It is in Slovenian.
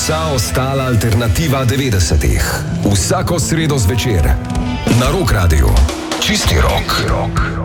vsa ostala alternativa 90-ih. Vsako sredo zvečer na Rock Radiu. Čisti rock.